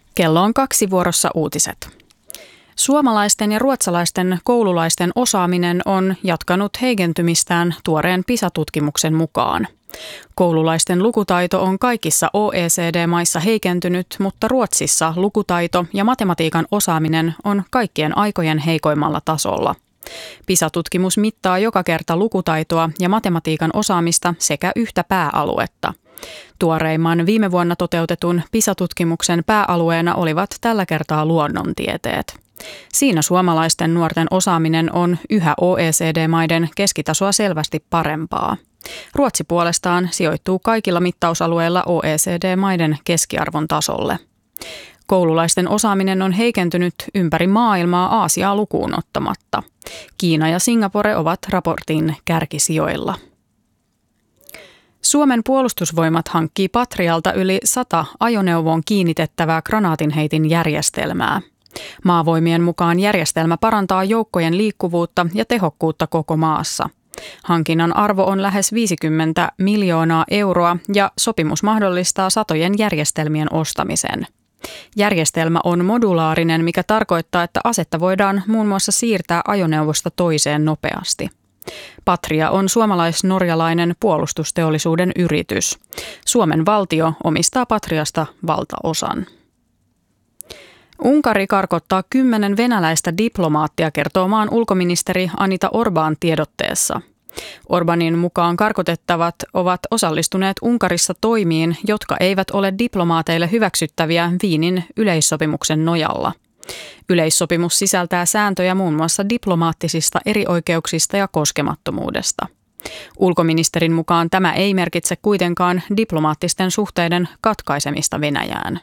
Kello on 2 vuorossa uutiset. Suomalaisten ja ruotsalaisten koululaisten osaaminen on jatkanut heikentymistään tuoreen PISA-tutkimuksen mukaan. Koululaisten lukutaito on kaikissa OECD-maissa heikentynyt, mutta Ruotsissa lukutaito ja matematiikan osaaminen on kaikkien aikojen heikoimmalla tasolla. PISA-tutkimus mittaa joka kerta lukutaitoa ja matematiikan osaamista sekä yhtä pääaluetta. Tuoreimman viime vuonna toteutetun PISA-tutkimuksen pääalueena olivat tällä kertaa luonnontieteet. Siinä suomalaisten nuorten osaaminen on yhä OECD-maiden keskitasoa selvästi parempaa. Ruotsi puolestaan sijoittuu kaikilla mittausalueilla OECD-maiden keskiarvon tasolle. Koululaisten osaaminen on heikentynyt ympäri maailmaa Aasiaa lukuun ottamatta. Kiina ja Singapore ovat raportin kärkisijoilla. Suomen puolustusvoimat hankkii Patrialta yli 100 ajoneuvoon kiinnitettävää granaatinheitin järjestelmää. Maavoimien mukaan järjestelmä parantaa joukkojen liikkuvuutta ja tehokkuutta koko maassa. Hankinnan arvo on lähes 50 miljoonaa euroa ja sopimus mahdollistaa satojen järjestelmien ostamisen. Järjestelmä on modulaarinen, mikä tarkoittaa, että asetta voidaan muun muassa siirtää ajoneuvosta toiseen nopeasti. Patria on suomalais-norjalainen puolustusteollisuuden yritys. Suomen valtio omistaa Patriasta valtaosan. Unkari karkottaa 10 venäläistä diplomaattia, kertoo maan ulkoministeri Anita Orbán tiedotteessa. Orbánin mukaan karkotettavat ovat osallistuneet Unkarissa toimiin, jotka eivät ole diplomaateille hyväksyttäviä Wienin yleissopimuksen nojalla. Yleissopimus sisältää sääntöjä muun muassa diplomaattisista erioikeuksista ja koskemattomuudesta. Ulkoministerin mukaan tämä ei merkitse kuitenkaan diplomaattisten suhteiden katkaisemista Venäjään.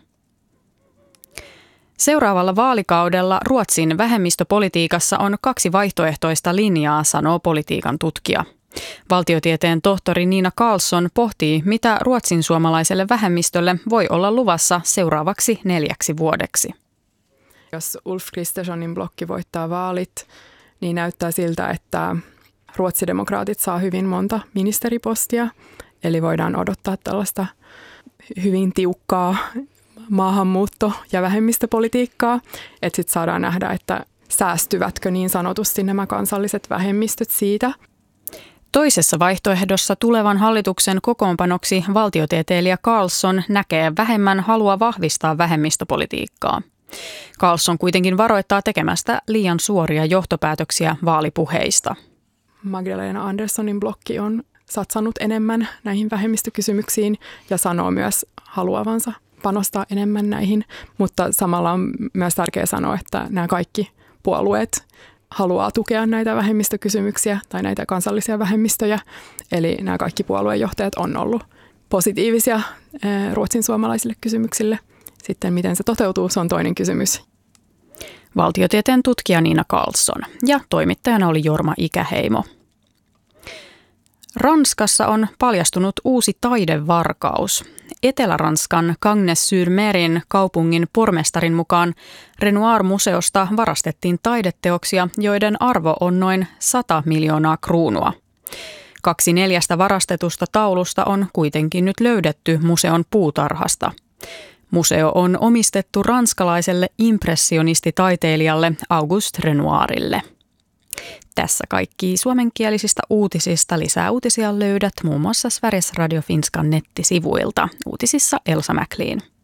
Seuraavalla vaalikaudella Ruotsin vähemmistöpolitiikassa on 2 vaihtoehtoista linjaa, sanoo politiikan tutkija. Valtiotieteen tohtori Nina Karlsson pohtii, mitä ruotsin suomalaiselle vähemmistölle voi olla luvassa seuraavaksi 4 vuodeksi. Jos Ulf Kristerssonin blokki voittaa vaalit, niin näyttää siltä, että ruotsidemokraatit saa hyvin monta ministeripostia. Eli voidaan odottaa tällaista hyvin tiukkaa maahanmuutto- ja vähemmistöpolitiikkaa. Että sitten saadaan nähdä, että säästyvätkö niin sanotusti nämä kansalliset vähemmistöt siitä. Toisessa vaihtoehdossa tulevan hallituksen kokoonpanoksi valtiotieteilijä Karlsson näkee vähemmän halua vahvistaa vähemmistöpolitiikkaa. Karlsson kuitenkin varoittaa tekemästä liian suoria johtopäätöksiä vaalipuheista. Magdalena Anderssonin blokki on satsannut enemmän näihin vähemmistökysymyksiin ja sanoo myös haluavansa panostaa enemmän näihin, mutta samalla on myös tärkeää sanoa, että nämä kaikki puolueet haluaa tukea näitä vähemmistökysymyksiä tai näitä kansallisia vähemmistöjä. Eli nämä kaikki puoluejohtajat on ollut positiivisia ruotsin suomalaisille kysymyksille. Sitten miten se toteutuu, se on toinen kysymys. Valtiotieteen tutkija Nina Karlsson ja toimittajana oli Jorma Ikäheimo. Ranskassa on paljastunut uusi taidevarkaus. Etelä-Ranskan Cagnes-sur-Merin kaupungin pormestarin mukaan Renoir-museosta varastettiin taideteoksia, joiden arvo on noin 100 miljoonaa kruunua. 2 4 varastetusta taulusta on kuitenkin nyt löydetty museon puutarhasta. Museo on omistettu ranskalaiselle impressionistitaiteilijalle Auguste Renoirille. Tässä kaikki suomenkielisistä uutisista. Lisää uutisia löydät muun muassa Sveriges Radio Finskan nettisivuilta. Uutisissa Elsa McLean.